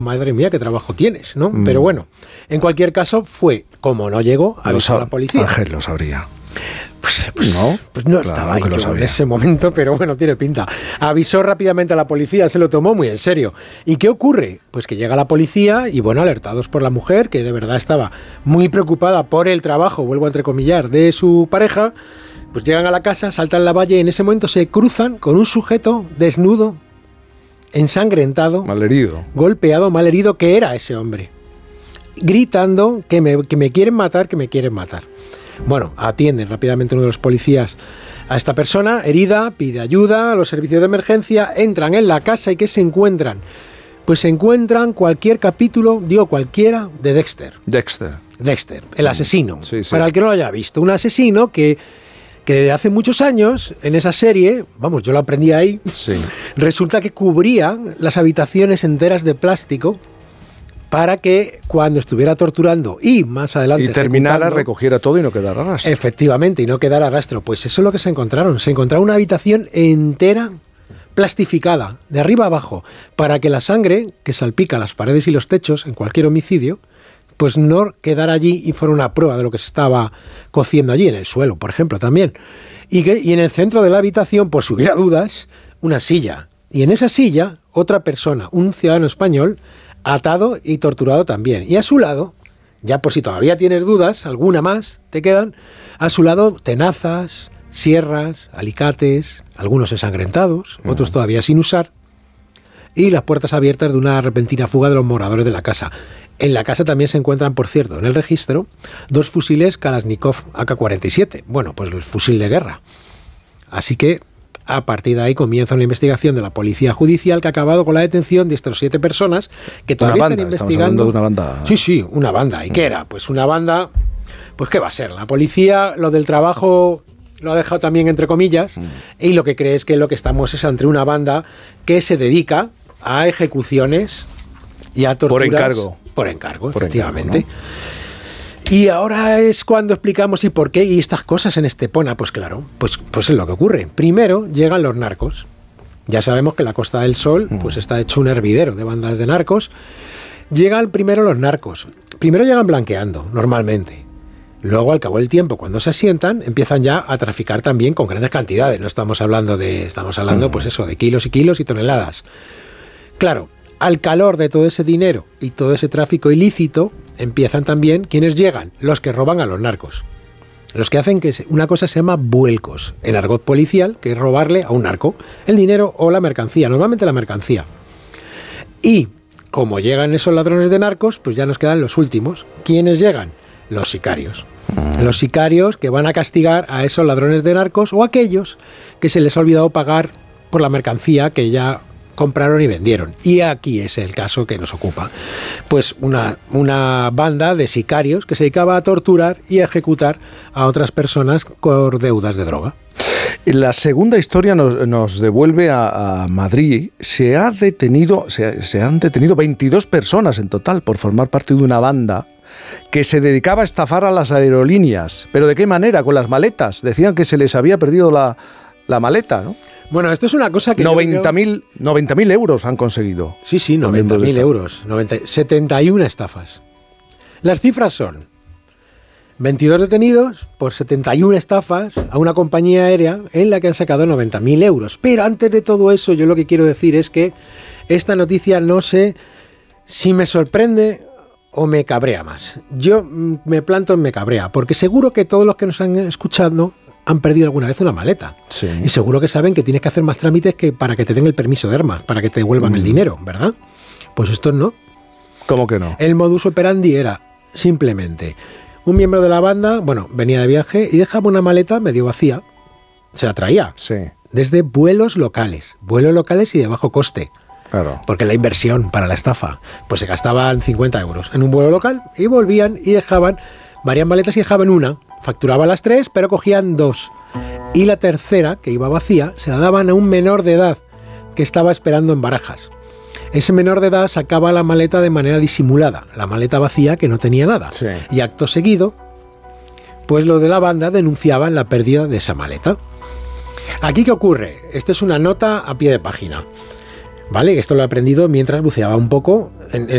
madre mía, qué trabajo tienes, ¿no? Pero bueno, en cualquier caso fue, como no llegó, avisó a la policía. Ángel lo sabría. Pues no claro, estaba ahí yo en ese momento, pero bueno, tiene pinta. Avisó rápidamente a la policía, se lo tomó muy en serio. ¿Y qué ocurre? Pues que llega la policía y, bueno, alertados por la mujer, que de verdad estaba muy preocupada por el trabajo, vuelvo a entrecomillar, de su pareja, pues llegan a la casa, saltan la valla y en ese momento se cruzan con un sujeto desnudo, ensangrentado, malherido, golpeado, malherido, que era ese hombre, gritando que me quieren matar, que me quieren matar. Bueno, atienden rápidamente uno de los policías a esta persona herida, pide ayuda a los servicios de emergencia, entran en la casa y ¿qué se encuentran? Pues se encuentran cualquier capítulo, digo cualquiera, de Dexter, el asesino. Sí. Para el que no lo haya visto, un asesino que hace muchos años, en esa serie, vamos, yo lo aprendí ahí, sí. Resulta que cubría las habitaciones enteras de plástico para que cuando estuviera torturando y más adelante... Y terminara, recogiera todo y no quedara rastro. Efectivamente, y no quedara rastro. Pues eso es lo que se encontraron. Se encontraron una habitación entera plastificada, de arriba a abajo, para que la sangre que salpica las paredes y los techos en cualquier homicidio, pues no quedara allí y fuera una prueba de lo que se estaba cociendo allí, en el suelo, por ejemplo, también. Y en el centro de la habitación, por si hubiera dudas, una silla. Y en esa silla, otra persona, un ciudadano español, atado y torturado también. Y a su lado, ya por si todavía tienes dudas, alguna más te quedan, a su lado tenazas, sierras, alicates, algunos ensangrentados, otros todavía sin usar, y las puertas abiertas de una repentina fuga de los moradores de la casa. En la casa también se encuentran, por cierto, en el registro, 2 fusiles Kalashnikov AK-47. Bueno, pues el fusil de guerra. Así que, a partir de ahí comienza una investigación de la policía judicial que ha acabado con la detención de estas 7 personas que todavía están investigando. Estamos hablando de una banda. Sí, una banda. ¿Y qué era? Pues una banda, pues ¿qué va a ser? La policía, lo del trabajo lo ha dejado también entre comillas, y lo que cree es que lo que estamos es ante una banda que se dedica a ejecuciones y a torturas. Por encargo, efectivamente. Encargo, ¿no? Y ahora es cuando explicamos y por qué y estas cosas en Estepona. Pues claro, pues es lo que ocurre. Primero llegan los narcos. Ya sabemos que la Costa del Sol pues está hecho un hervidero de bandas de narcos. Llegan primero los narcos. Primero llegan blanqueando, normalmente. Luego, al cabo del tiempo, cuando se asientan, empiezan ya a traficar también con grandes cantidades. No estamos hablando pues eso, de kilos y kilos y toneladas. Claro, al calor de todo ese dinero y todo ese tráfico ilícito, empiezan también, ¿quiénes llegan? Los que roban a los narcos. Los que hacen que una cosa se llama vuelcos, en argot policial, que es robarle a un narco el dinero o la mercancía, normalmente la mercancía. Y como llegan esos ladrones de narcos, pues ya nos quedan los últimos. ¿Quiénes llegan? Los sicarios. Los sicarios que van a castigar a esos ladrones de narcos o aquellos que se les ha olvidado pagar por la mercancía que ya compraron y vendieron. Y aquí es el caso que nos ocupa. Pues una banda de sicarios que se dedicaba a torturar y a ejecutar a otras personas por deudas de droga. La segunda historia nos devuelve a Madrid. Se han detenido 22 personas en total por formar parte de una banda que se dedicaba a estafar a las aerolíneas. ¿Pero de qué manera? Con las maletas. Decían que se les había perdido la maleta, ¿no? Bueno, esto es una cosa que... 90.000 euros han conseguido. Sí, 90.000 euros. 71 estafas. Las cifras son 22 detenidos por 71 estafas a una compañía aérea en la que han sacado 90.000 euros. Pero antes de todo eso, yo lo que quiero decir es que esta noticia no sé si me sorprende o me cabrea más. Yo me planto en me cabrea, porque seguro que todos los que nos han escuchado han perdido alguna vez una maleta. Sí. Y seguro que saben que tienes que hacer más trámites que para que te den el permiso de armas, para que te devuelvan el dinero, ¿verdad? Pues esto no. ¿Cómo que no? El modus operandi era simplemente un miembro de la banda, bueno, venía de viaje y dejaba una maleta medio vacía. Se la traía. Sí. Desde vuelos locales y de bajo coste. Claro. Porque la inversión para la estafa, pues se gastaban 50 euros en un vuelo local y volvían y dejaban varias maletas y dejaban una. Facturaban las 3, pero cogían 2. Y la tercera, que iba vacía, se la daban a un menor de edad que estaba esperando en Barajas. Ese menor de edad sacaba la maleta de manera disimulada, la maleta vacía que no tenía nada. Sí. Y acto seguido, pues los de la banda denunciaban la pérdida de esa maleta. ¿Aquí qué ocurre? Esto es una nota a pie de página, ¿vale? Esto lo he aprendido mientras buceaba un poco en